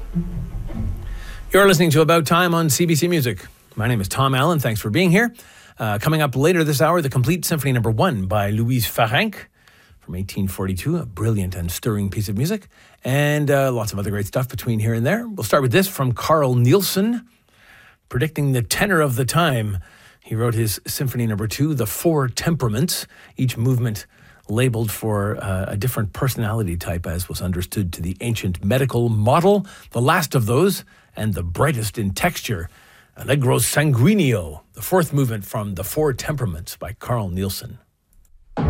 You're listening to About Time on CBC Music. My name is Tom Allen. Thanks for being here. Coming up later this hour, the Complete Symphony No. 1 by Louise Farenc from 1842, a brilliant and stirring piece of music, and lots of other great stuff between here and there. We'll start with this from Carl Nielsen, predicting the tenor of the time. He wrote his Symphony No. 2, The Four Temperaments, each movement labeled for a different personality type, as was understood to the ancient medical model. The last of those, and the brightest in texture, Allegro Sanguineo, the fourth movement from The Four Temperaments by Carl Nielsen.